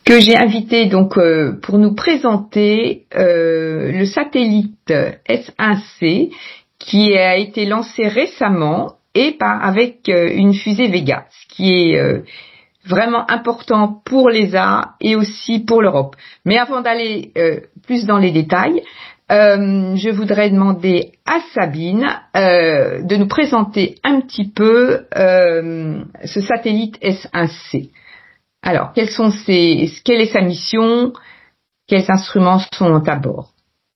que j'ai invité donc pour nous présenter le satellite S1C qui a été lancé récemment et avec une fusée Vega, ce qui est vraiment important pour l'ESA et aussi pour l'Europe. Mais avant d'aller plus dans les détails, je voudrais demander à Sabine de nous présenter un petit peu ce satellite S1C. Alors, quelle est sa mission? Quels instruments sont à bord?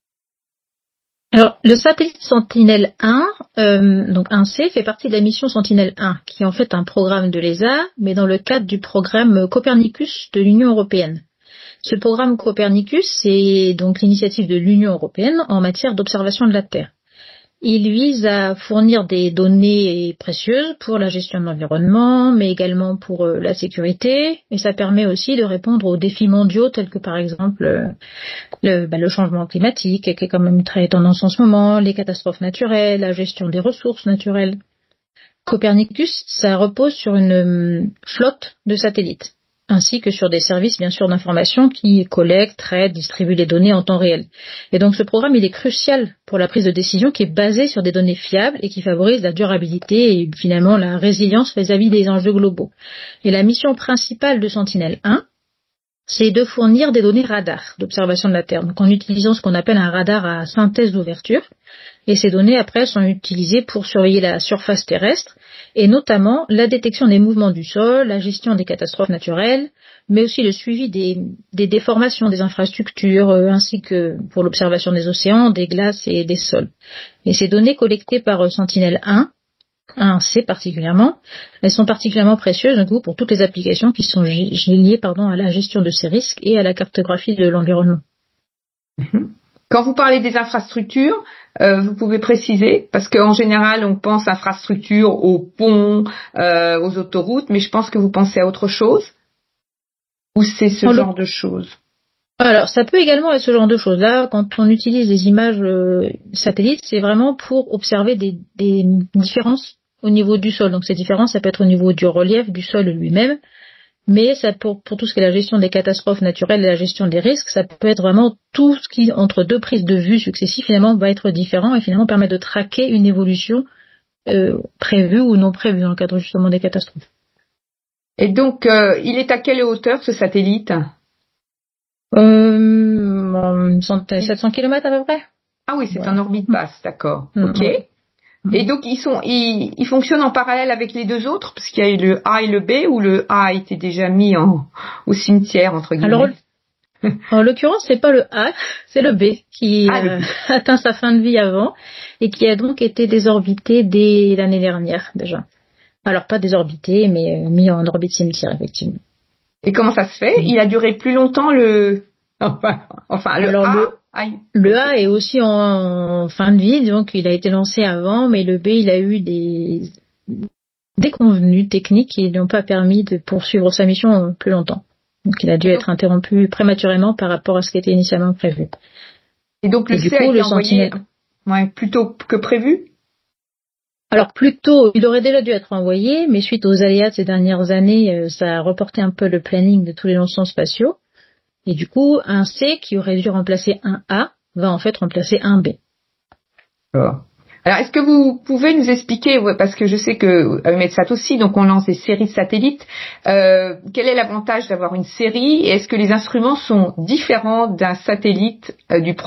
Alors, le satellite Sentinelle-1, donc 1C, fait partie de la mission Sentinelle-1, qui est en fait un programme de l'ESA, mais dans le cadre du programme Copernicus de l'Union européenne. Ce programme Copernicus, c'est donc l'initiative de l'Union européenne en matière d'observation de la Terre. Il vise à fournir des données précieuses pour la gestion de l'environnement, mais également pour la sécurité, et ça permet aussi de répondre aux défis mondiaux tels que par exemple le changement climatique, qui est quand même très tendance en ce moment, les catastrophes naturelles, la gestion des ressources naturelles. Copernicus, ça repose sur une flotte de satellites, ainsi que sur des services, bien sûr, d'information qui collectent, traitent, distribuent les données en temps réel. Et donc, ce programme, il est crucial pour la prise de décision qui est basée sur des données fiables et qui favorise la durabilité et finalement la résilience vis-à-vis des enjeux globaux. Et la mission principale de Sentinelle-1, c'est de fournir des données radar d'observation de la Terre, donc en utilisant ce qu'on appelle un radar à synthèse d'ouverture. Et ces données, après, sont utilisées pour surveiller la surface terrestre, et notamment la détection des mouvements du sol, la gestion des catastrophes naturelles, mais aussi le suivi des déformations des infrastructures, ainsi que pour l'observation des océans, des glaces et des sols. Et ces données collectées par Sentinelle-1, 1C particulièrement, elles sont particulièrement précieuses du coup, pour toutes les applications qui sont liées à la gestion de ces risques et à la cartographie de l'environnement. Quand vous parlez des infrastructures, vous pouvez préciser, parce qu'en général on pense infrastructures aux ponts, aux autoroutes, mais je pense que vous pensez à autre chose, ou c'est ce genre de choses? Alors, ça peut également être ce genre de choses. Là, quand on utilise des images satellites, c'est vraiment pour observer des différences au niveau du sol. Donc, ces différences, ça peut être au niveau du relief du sol lui-même, mais ça pour tout ce qui est la gestion des catastrophes naturelles et la gestion des risques, ça peut être vraiment tout ce qui, entre deux prises de vue successives, finalement, va être différent et finalement permet de traquer une évolution prévue ou non prévue dans le cadre justement des catastrophes. Et donc, il est à quelle hauteur ce satellite? 700 km à peu près. Ah oui, c'est en orbite basse, d'accord. Ok. Et donc ils fonctionnent en parallèle avec les deux autres, parce qu'il y a eu le A et le B, ou le A a été déjà mis au cimetière entre guillemets. Alors, en l'occurrence, c'est pas le A, c'est le B qui a atteint sa fin de vie avant et qui a donc été désorbité dès l'année dernière déjà. Alors pas désorbité, mais mis en orbite cimetière effectivement. Et comment ça se fait? Il a duré plus longtemps le A est aussi en fin de vie, donc il a été lancé avant, mais le B, il a eu des déconvenues techniques qui n'ont pas permis de poursuivre sa mission plus longtemps. Donc il a dû être interrompu prématurément par rapport à ce qui était initialement prévu. Et donc le C a été envoyé plus tôt que prévu? Alors plutôt, il aurait déjà dû être envoyé, mais suite aux aléas de ces dernières années, ça a reporté un peu le planning de tous les lancements spatiaux. Et du coup, un C qui aurait dû remplacer un A va en fait remplacer un B. Alors, est-ce que vous pouvez nous expliquer, parce que je sais que à EUMETSAT aussi, donc on lance des séries de satellites, quel est l'avantage d'avoir une série, et est-ce que les instruments sont différents d'un satellite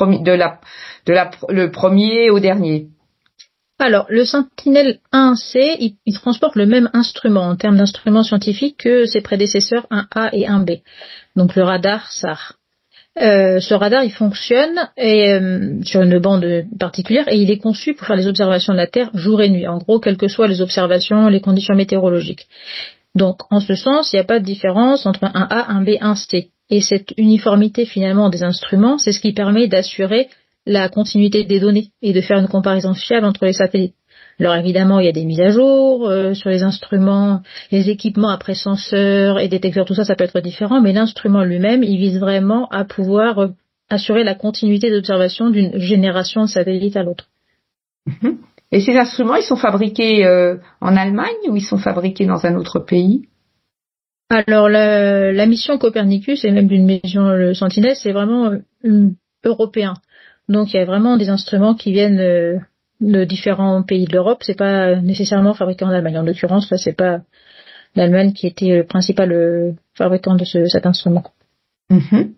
le premier au dernier? Alors, le Sentinelle-1C, il transporte le même instrument en termes d'instruments scientifiques que ses prédécesseurs 1A et 1B. Donc le radar SAR. Ce radar, il fonctionne sur une bande particulière et il est conçu pour faire les observations de la Terre jour et nuit. En gros, quelles que soient les observations, les conditions météorologiques. Donc, en ce sens, il n'y a pas de différence entre un A, un B, un C. Et cette uniformité finalement des instruments, c'est ce qui permet d'assurer la continuité des données et de faire une comparaison fiable entre les satellites. Alors évidemment, il y a des mises à jour sur les instruments, les équipements après senseurs et détecteurs, tout ça, ça peut être différent, mais l'instrument lui-même, il vise vraiment à pouvoir assurer la continuité d'observation d'une génération de satellites à l'autre. Et ces instruments, ils sont fabriqués en Allemagne ou ils sont fabriqués dans un autre pays? Alors la mission Copernicus et même une mission le Sentinelle, c'est vraiment européen. Donc il y a vraiment des instruments qui viennent de différents pays de l'Europe. C'est pas nécessairement fabriqué en Allemagne. En l'occurrence, là, c'est pas l'Allemagne qui était le principal fabricant de cet instrument. Mm-hmm.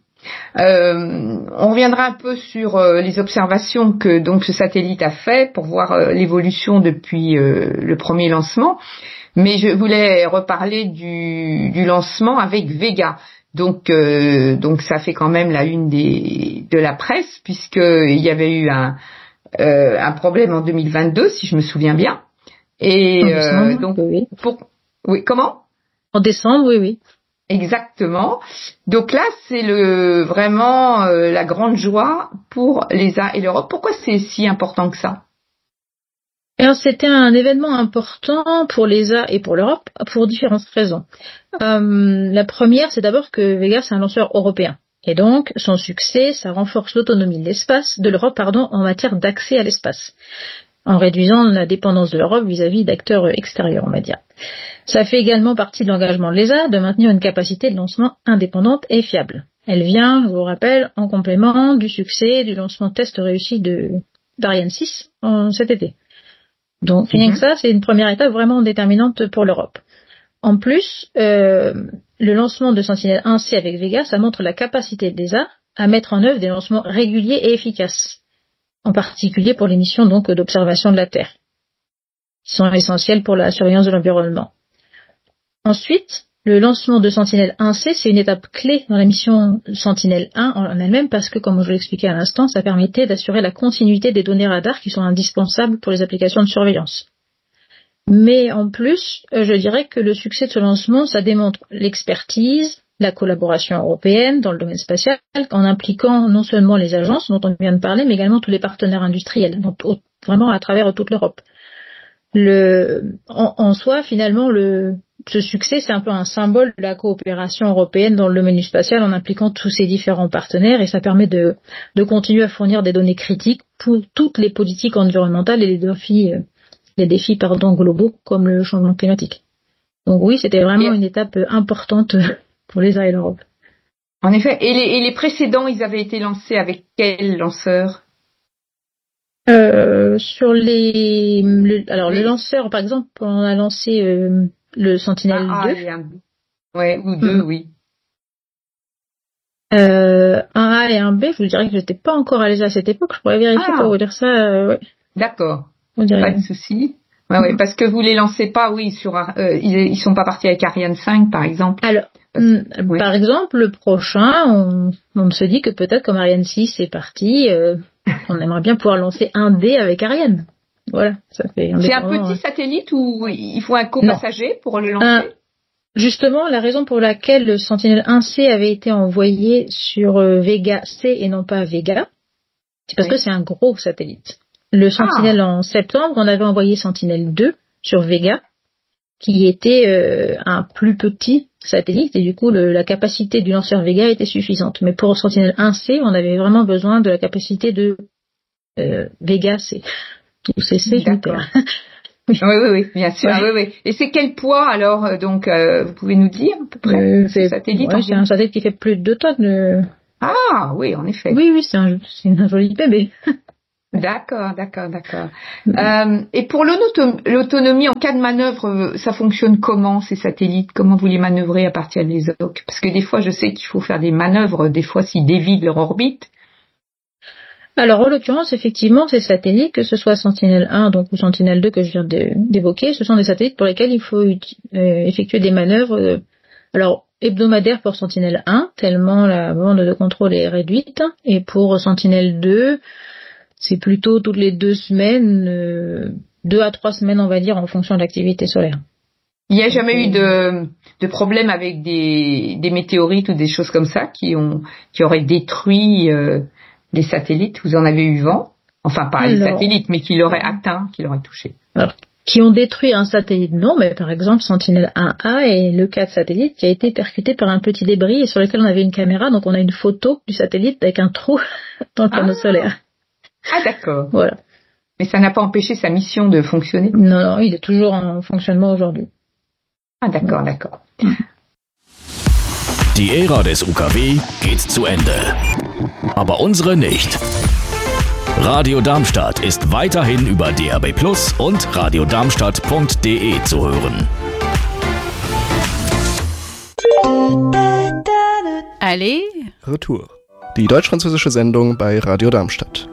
On reviendra un peu sur les observations que donc ce satellite a fait pour voir l'évolution depuis le premier lancement. Mais je voulais reparler du lancement avec Vega. Donc ça fait quand même la une de la presse, puisque il y avait eu un problème en 2022, si je me souviens bien. Et donc oui. Oui, comment? En décembre, oui. Exactement. Donc là, c'est vraiment la grande joie pour l'ESA et l'Europe. Pourquoi c'est si important que ça? Alors, c'était un événement important pour l'ESA et pour l'Europe pour différentes raisons. La première, c'est d'abord que Vega, c'est un lanceur européen. Et donc, son succès, ça renforce l'autonomie de l'Europe, en matière d'accès à l'espace, en réduisant la dépendance de l'Europe vis-à-vis d'acteurs extérieurs, on va dire. Ça fait également partie de l'engagement de l'ESA de maintenir une capacité de lancement indépendante et fiable. Elle vient, je vous rappelle, en complément du succès du lancement test réussi d'Ariane 6 cet été. Donc, rien que ça, c'est une première étape vraiment déterminante pour l'Europe. En plus, le lancement de Sentinelle-1C avec Vega, ça montre la capacité de l'ESA à mettre en œuvre des lancements réguliers et efficaces, en particulier pour les missions donc d'observation de la Terre, qui sont essentielles pour la surveillance de l'environnement. Ensuite, le lancement de Sentinelle-1C, c'est une étape clé dans la mission Sentinelle-1 en elle-même parce que, comme je vous l'expliquais à l'instant, ça permettait d'assurer la continuité des données radars qui sont indispensables pour les applications de surveillance. Mais en plus, je dirais que le succès de ce lancement, ça démontre l'expertise, la collaboration européenne dans le domaine spatial, en impliquant non seulement les agences dont on vient de parler, mais également tous les partenaires industriels, donc vraiment à travers toute l'Europe. En soi, finalement, ce succès, c'est un peu un symbole de la coopération européenne dans le domaine du spatial en impliquant tous ces différents partenaires et ça permet de continuer à fournir des données critiques pour toutes les politiques environnementales et les défis globaux comme le changement climatique. Donc oui, c'était vraiment une étape importante pour l'ESA et l'Europe. En effet. Et les précédents, ils avaient été lancés avec quel lanceur? Sur le lanceur, par exemple, on a lancé le Sentinelle 2. Ouais, ou 2, oui. Un A et un B, je vous dirais que j'étais pas encore à l'ESA à cette époque, je pourrais vérifier pour vous dire ça. Ouais. D'accord. Pas de souci. Ouais, parce que vous les lancez pas, oui, ils sont pas partis avec Ariane 5, par exemple. Alors, par exemple, le prochain, on se dit que peut-être comme Ariane 6 est parti, on aimerait bien pouvoir lancer un D avec Ariane. Voilà, ça fait. C'est un petit satellite ou il faut un copassager pour le lancer? Justement, la raison pour laquelle le Sentinelle-1C avait été envoyé sur Vega C et non pas Vega, c'est parce que c'est un gros satellite. Le Sentinelle en septembre, on avait envoyé Sentinelle 2 sur Vega, qui était un plus petit satellite, et du coup la capacité du lanceur Vega était suffisante. Mais pour Sentinelle-1C, on avait vraiment besoin de la capacité de Vega C. Tout c'est D'accord. Oui, bien sûr. Ouais. Oui. Et c'est quel poids alors donc vous pouvez nous dire à peu près ce satellite? C'est un satellite qui fait plus de 2 tonnes. Ah oui, en effet. Oui, c'est un joli bébé. D'accord. Et pour l'autonomie en cas de manœuvre, ça fonctionne comment ces satellites? Comment vous les manœuvrez à partir des OC? Parce que des fois, je sais qu'il faut faire des manœuvres, des fois s'ils dévident leur orbite. Alors, en l'occurrence, effectivement, ces satellites, que ce soit Sentinelle-1 ou Sentinelle-2 que je viens d'évoquer, ce sont des satellites pour lesquels il faut effectuer des manœuvres hebdomadaires pour Sentinelle-1, tellement la bande de contrôle est réduite, et pour Sentinelle-2, c'est plutôt toutes les 2 semaines, 2 à 3 semaines, on va dire, en fonction de l'activité solaire. Il n'y a jamais eu de problème avec des météorites ou des choses comme ça qui auraient détruit des satellites? Vous en avez eu vent? Enfin, pas les satellites, mais qui l'auraient atteint, qui l'auraient touché. Alors, qui ont détruit un satellite, non, mais par exemple, Sentinelle-1A est le cas de satellite qui a été percuté par un petit débris et sur lequel on avait une caméra, donc on a une photo du satellite avec un trou dans le panneau solaire. Ah, d'accord. Voilà. Mais ça n'a pas empêché sa mission de fonctionner? Non, il est toujours en fonctionnement aujourd'hui. Ah, d'accord. Die Ära des UKW geht zu Ende. Aber unsere nicht. Radio Darmstadt ist weiterhin über DAB+ und radiodarmstadt.de zu hören. Allez, Retour. Die deutsch-französische Sendung bei Radio Darmstadt.